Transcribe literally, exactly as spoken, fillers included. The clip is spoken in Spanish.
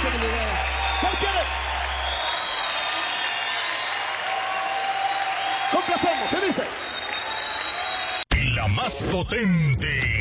tiene lugar. ¿Cuál quiere? Complacemos, se dice. La más potente.